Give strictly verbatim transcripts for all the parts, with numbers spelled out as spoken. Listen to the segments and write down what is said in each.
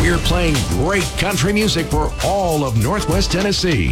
Here playing great country music for all of Northwest Tennessee,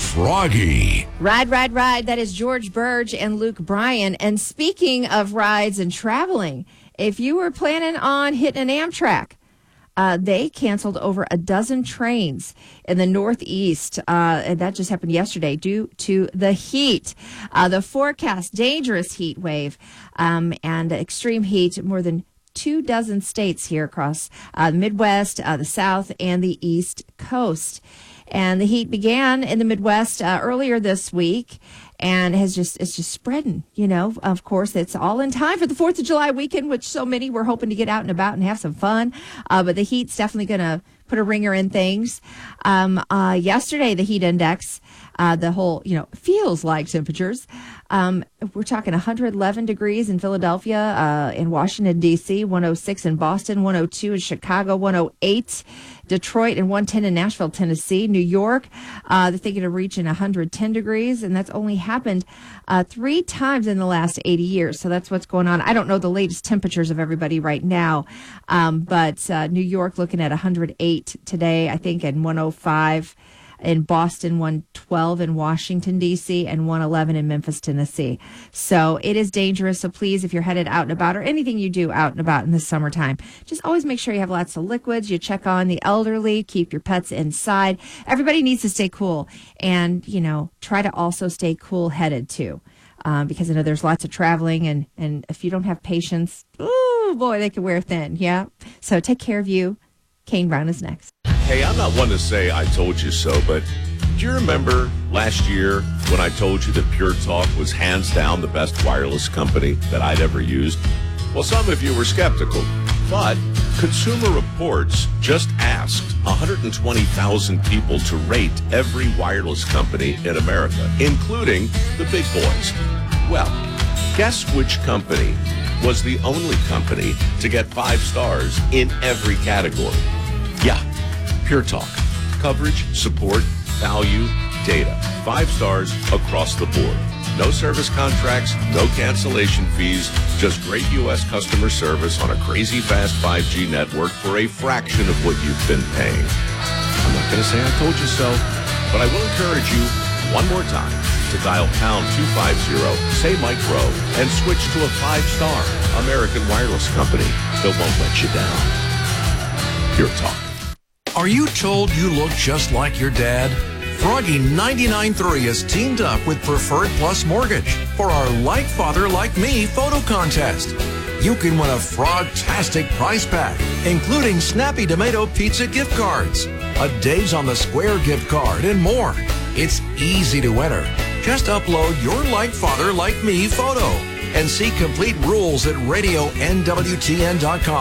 Froggy. Ride, ride, ride. That is George Burge and Luke Bryan. And speaking of rides and traveling, if you were planning on hitting an Amtrak, uh, they canceled over a dozen trains in the Northeast. Uh, and that just happened yesterday due to the heat. Uh, the forecast, dangerous heat wave um, and extreme heat, more than two dozen states here across uh, the Midwest, uh, the South, and the East Coast. And the heat began in the Midwest uh, earlier this week and has just it's just spreading. You know, of course, it's all in time for the fourth of July weekend, which so many were hoping to get out and about and have some fun. Uh, but the heat's definitely going to put a ringer in things. Um, uh, yesterday, the heat index, uh, the whole, you know, feels like temperatures. Um, we're talking one hundred eleven degrees in Philadelphia, uh, in Washington, D C, one oh six in Boston, one oh two in Chicago, one oh eight Detroit, and one ten in Nashville, Tennessee. New York, uh, they're thinking of reaching one hundred ten degrees, and that's only happened uh, three times in the last eighty years. So that's what's going on. I don't know the latest temperatures of everybody right now, um, but uh, New York looking at one hundred eight today, I think, and one oh five in Boston, one twelve in Washington, D C, and one eleven in Memphis, Tennessee. So it is dangerous. So please, if you're headed out and about or anything you do out and about in the summertime, just always make sure you have lots of liquids. You check on the elderly, keep your pets inside. Everybody needs to stay cool and, you know, try to also stay cool headed too. Um, because I know there's lots of traveling and, and if you don't have patience, oh boy, they can wear thin. Yeah. So take care of you. Kane Brown is next. Hey, I'm not one to say I told you so, but do you remember last year when I told you that Pure Talk was hands down the best wireless company that I'd ever used? Well, some of you were skeptical, but Consumer Reports just asked one hundred twenty thousand people to rate every wireless company in America, including the big boys. Well, guess which company was the only company to get five stars in every category? Yeah, Pure Talk. Coverage, support, value, data. Five stars across the board. No service contracts, no cancellation fees, just great U S customer service on a crazy fast five G network for a fraction of what you've been paying. I'm not going to say I told you so, but I will encourage you one more time to dial pound two fifty, say Mike Rowe, and switch to a five-star American wireless company that won't let you down. Pure Talk. Are you told you look just like your dad? Froggy ninety-nine point three has teamed up with Preferred Plus Mortgage for our Like Father Like Me photo contest. You can win a frog-tastic prize pack, including Snappy Tomato Pizza gift cards, a Dave's on the Square gift card, and more. It's easy to enter. Just upload your Like Father Like Me photo and see complete rules at radio N W T N dot com.